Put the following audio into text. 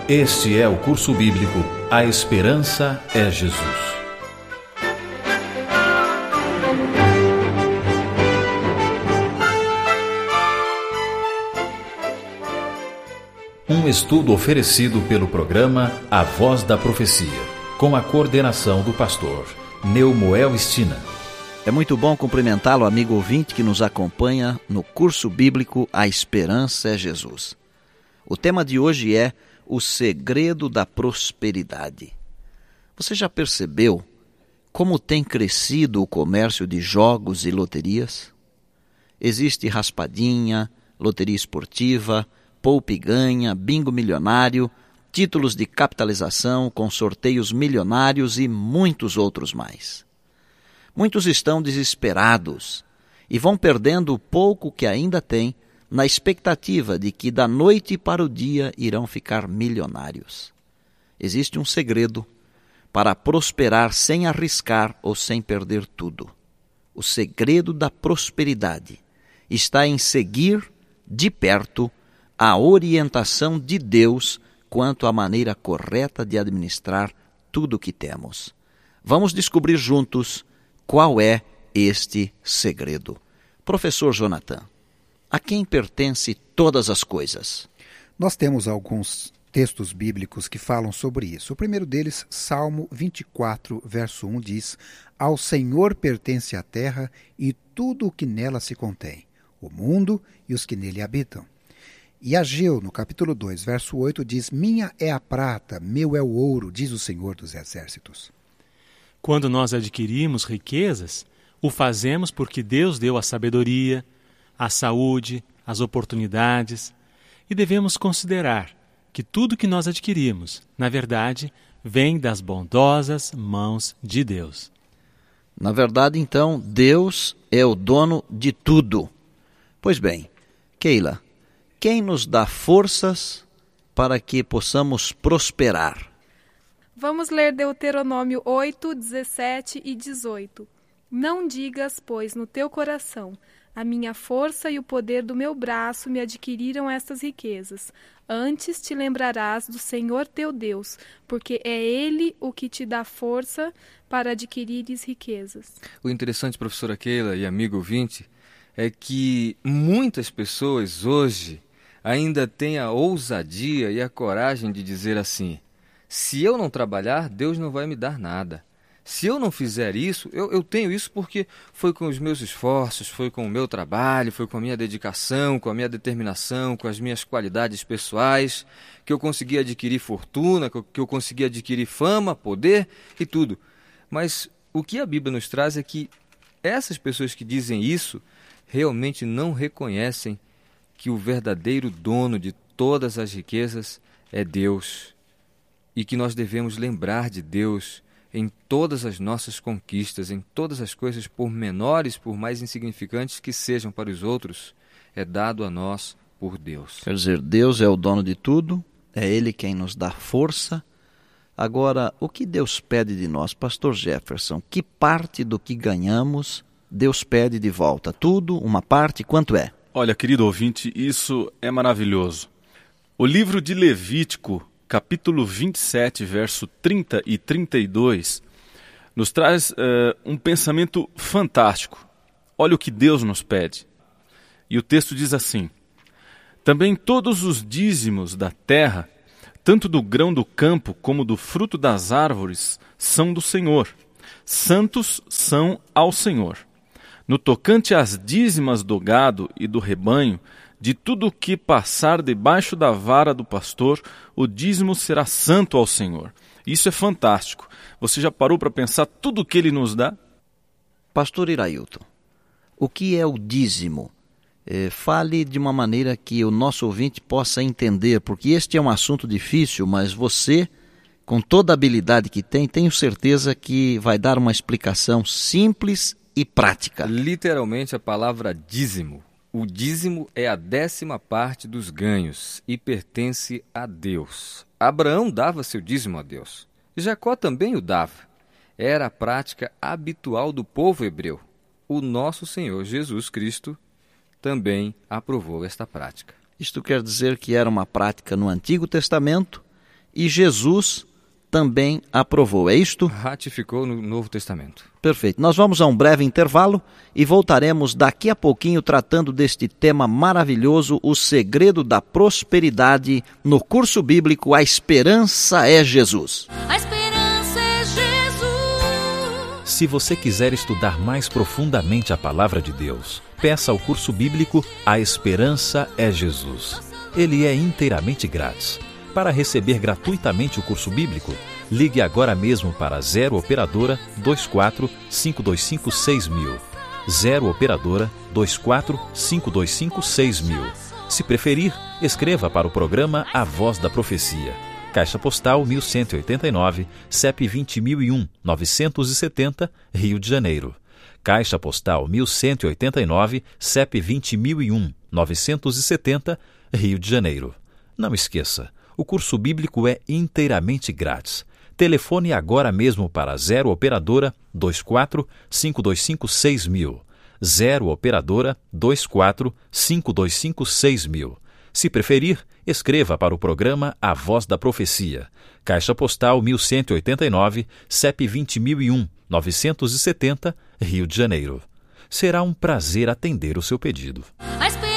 Este é o curso bíblico A Esperança é Jesus. Um estudo oferecido pelo programa A Voz da Profecia, com a coordenação do pastor Neumoel Stina. É muito bom cumprimentá-lo, amigo ouvinte que nos acompanha no curso bíblico A Esperança é Jesus. O tema de hoje é o segredo da prosperidade. Você já percebeu como tem crescido o comércio de jogos e loterias? Existe raspadinha, loteria esportiva, poupe e ganha, bingo milionário, títulos de capitalização com sorteios milionários e muitos outros mais. Muitos estão desesperados e vão perdendo o pouco que ainda têm na expectativa de que da noite para o dia irão ficar milionários. Existe um segredo para prosperar sem arriscar ou sem perder tudo. O segredo da prosperidade está em seguir de perto a orientação de Deus quanto à maneira correta de administrar tudo o que temos. Vamos descobrir juntos qual é este segredo. Professor Jonathan, a quem pertence todas as coisas? Nós temos alguns textos bíblicos que falam sobre isso. O primeiro deles, Salmo 24, verso 1, diz: Ao Senhor pertence a terra e tudo o que nela se contém, o mundo e os que nele habitam. E Ageu, no capítulo 2, verso 8, diz: Minha é a prata, meu é o ouro, diz o Senhor dos Exércitos. Quando nós adquirimos riquezas, o fazemos porque Deus deu a sabedoria, a saúde, as oportunidades, e devemos considerar que tudo que nós adquirimos, na verdade, vem das bondosas mãos de Deus. Na verdade, então, Deus é o dono de tudo. Pois bem, Keila, quem nos dá forças para que possamos prosperar? Vamos ler Deuteronômio 8, 17 e 18. Não digas, pois, no teu coração: a minha força e o poder do meu braço me adquiriram estas riquezas. Antes te lembrarás do Senhor teu Deus, porque é Ele o que te dá força para adquirires riquezas. O interessante, professora Keila e amigo ouvinte, é que muitas pessoas hoje ainda têm a ousadia e a coragem de dizer assim: se eu não trabalhar, Deus não vai me dar nada. Se eu não fizer isso, eu tenho isso porque foi com os meus esforços, foi com o meu trabalho, foi com a minha dedicação, com a minha determinação, com as minhas qualidades pessoais, que eu consegui adquirir fortuna, que eu consegui adquirir fama, poder e tudo. Mas o que a Bíblia nos traz é que essas pessoas que dizem isso realmente não reconhecem que o verdadeiro dono de todas as riquezas é Deus, e que nós devemos lembrar de Deus em todas as nossas conquistas, em todas as coisas, por menores, por mais insignificantes que sejam para os outros, é dado a nós por Deus. Quer dizer, Deus é o dono de tudo, é Ele quem nos dá força. Agora, o que Deus pede de nós, pastor Jefferson? Que parte do que ganhamos Deus pede de volta? Tudo, uma parte, quanto é? Olha, querido ouvinte, isso é maravilhoso. O livro de Levítico, capítulo 27, verso 30 e 32, nos traz um pensamento fantástico. Olha o que Deus nos pede. E o texto diz assim: também todos os dízimos da terra, tanto do grão do campo como do fruto das árvores, são do Senhor. Santos são ao Senhor. No tocante às dízimas do gado e do rebanho, de tudo o que passar debaixo da vara do pastor, o dízimo será santo ao Senhor. Isso é fantástico. Você já parou para pensar tudo o que Ele nos dá? Pastor Irailton, o que é o dízimo? Fale de uma maneira que o nosso ouvinte possa entender, porque este é um assunto difícil, mas você, com toda a habilidade que tem, tenho certeza que vai dar uma explicação simples e prática. Literalmente a palavra dízimo. O dízimo é a 10ª parte dos ganhos e pertence a Deus. Abraão dava seu dízimo a Deus. Jacó também o dava. Era a prática habitual do povo hebreu. O nosso Senhor Jesus Cristo também aprovou esta prática. Isto quer dizer que era uma prática no Antigo Testamento e Jesus também aprovou. É isto? Ratificou no Novo Testamento. Perfeito. Nós vamos a um breve intervalo e voltaremos daqui a pouquinho tratando deste tema maravilhoso, o segredo da prosperidade, no curso bíblico A Esperança é Jesus. A esperança é Jesus. Se você quiser estudar mais profundamente a palavra de Deus, peça ao curso bíblico A Esperança é Jesus. Ele é inteiramente grátis. Para receber gratuitamente o curso bíblico, ligue agora mesmo para 0 Operadora 24 525 6000. 0 Operadora 24 525 6000. Se preferir, escreva para o programa A Voz da Profecia. Caixa Postal 1189, CEP 20001 970, Rio de Janeiro. Caixa Postal 1189, CEP 20001 970, Rio de Janeiro. Não esqueça, o curso bíblico é inteiramente grátis. Telefone agora mesmo para 0 Operadora 24 525 6000. 0 Operadora 24 525 6000. Se preferir, escreva para o programa A Voz da Profecia. Caixa Postal 1189, CEP 20001 970, Rio de Janeiro. Será um prazer atender o seu pedido.